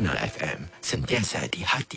Nasional FM, sentiasa di hati.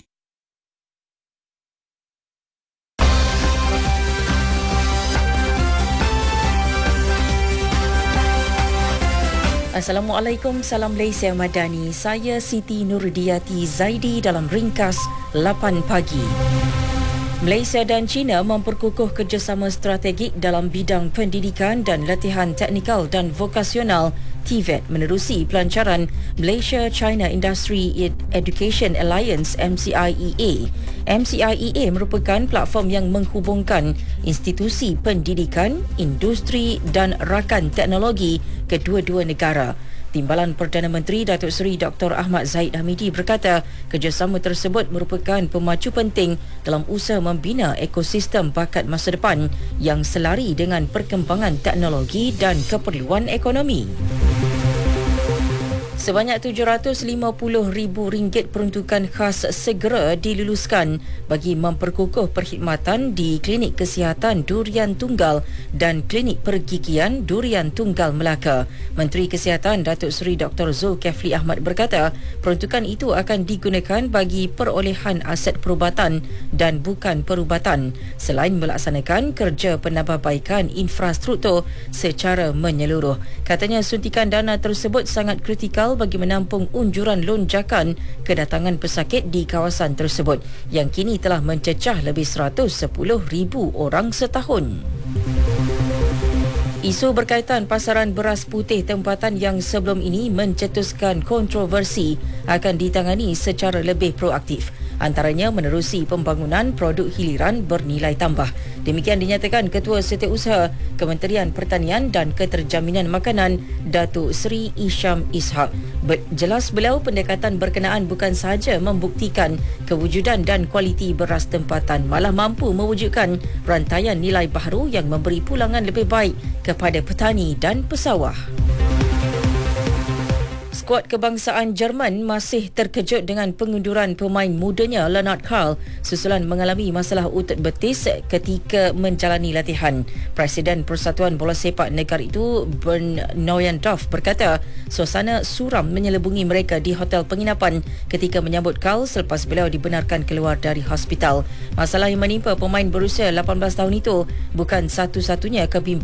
Assalamualaikum, salam Malaysia Madani. Saya Siti Nurdiati Zaidi dalam ringkas 8 pagi. Malaysia dan China memperkukuh kerjasama strategik dalam bidang pendidikan dan latihan teknikal dan vokasional TVET menerusi pelancaran Malaysia-China Industry Education Alliance MCIEA. MCIEA merupakan platform yang menghubungkan institusi pendidikan, industri dan rakan teknologi kedua-dua negara. Timbalan Perdana Menteri Datuk Seri Dr. Ahmad Zahid Hamidi berkata kerjasama tersebut merupakan pemacu penting dalam usaha membina ekosistem bakat masa depan yang selari dengan perkembangan teknologi dan keperluan ekonomi. Sebanyak RM750,000 peruntukan khas segera diluluskan bagi memperkukuh perkhidmatan di Klinik Kesihatan Durian Tunggal dan Klinik Pergigian Durian Tunggal Melaka. Menteri Kesihatan Datuk Seri Dr. Zulkifli Ahmad berkata peruntukan itu akan digunakan bagi perolehan aset perubatan dan bukan perubatan selain melaksanakan kerja penambahbaikan infrastruktur secara menyeluruh. Katanya suntikan dana tersebut sangat kritikal bagi menampung unjuran lonjakan kedatangan pesakit di kawasan tersebut yang kini telah mencecah lebih 110,000 orang setahun. Isu berkaitan pasaran beras putih tempatan yang sebelum ini mencetuskan kontroversi akan ditangani secara lebih proaktif. Antaranya menerusi pembangunan produk hiliran bernilai tambah. Demikian dinyatakan Ketua Setiausaha Kementerian Pertanian dan Keterjaminan Makanan Datuk Seri Isham Ishak. Jelas beliau pendekatan berkenaan bukan sahaja membuktikan kewujudan dan kualiti beras tempatan, malah mampu mewujudkan rantaian nilai baharu yang memberi pulangan lebih baik kepada petani dan pesawah. Skuad kebangsaan Jerman masih terkejut dengan pengunduran pemain mudanya Leonard Karl susulan mengalami masalah urat betis ketika menjalani latihan. Presiden Persatuan Bola Sepak negara itu Bernd Neuendorf berkata suasana suram menyelubungi mereka di hotel penginapan ketika menyambut Karl selepas beliau dibenarkan keluar dari hospital. Masalah yang menimpa pemain berusia 18 tahun itu bukan satu-satunya kebimbangan